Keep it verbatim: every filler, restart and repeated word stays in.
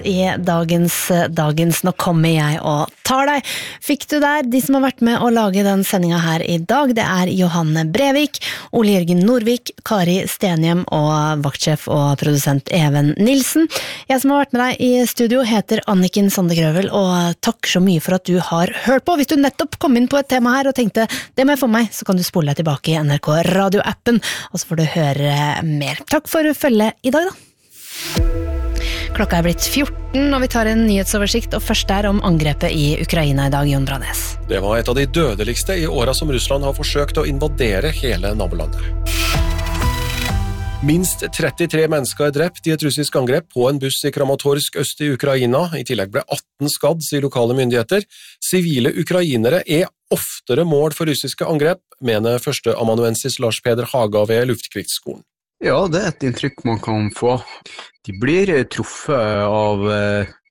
I dagens, dagens Nå kommer jeg og tar deg. Fikk du der de som har vært med å lage den sendingen her I dag? Det er Johanne Brevik, Ole Jørgen Norvik, Kari Stenhjem og vaktsjef og produsent Even Nilsen. Jeg som har vært med deg I studio heter Anniken Sandegrøvel, og takk så mye for at du har hørt på. Hvis du nettopp kom inn på et tema her og tenkte det må jeg få meg, så kan du spole deg tilbake I N R K radioappen, og så får du høre mer. Takk for følget I dag da. Klokka er blitt fjorten, og vi tar en nyhetsoversikt, og først er om angrepet I Ukraina I dag, Jon Branes. Det var et av de dødeligste I åra som Russland har forsøkt å invadere hele nabolandet. Minst trettitre mennesker er drept I et russisk angrep på en buss I Kramatorsk øst I Ukraina. I tillegg ble atten skadd, sier lokale myndigheter. Sivile ukrainere er oftere mål for russiske angrep, mener førsteamanuensis Lars Peder Haga ved Luftkrigsskolen. Ja, det er et inntrykk man kan få. De blir truffet av